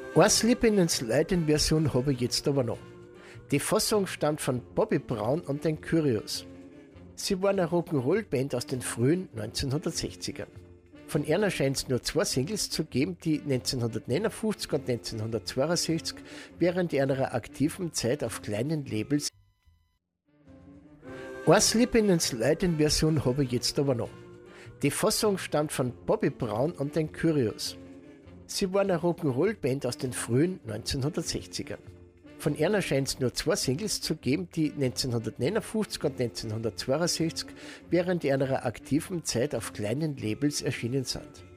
Eine Sleeping-ins-Leiden-Version habe ich jetzt aber noch. Die Fassung stammt von Bobby Brown und den Curios. Sie waren eine Rock'n'Roll-Band aus den frühen 1960ern. Von ihnen scheint es nur 2 Singles zu geben, die 1959 und 1962 während ihrer aktiven Zeit auf kleinen Labels. Eine Sleeping-ins-Leiden-Version habe ich jetzt aber noch. Die Fassung stammt von Bobby Brown und den Curios. Sie waren eine Rock'n'Roll-Band aus den frühen 1960ern. Von ihnen scheint es nur 2 Singles zu geben, die 1959 und 1962 während ihrer aktiven Zeit auf kleinen Labels erschienen sind.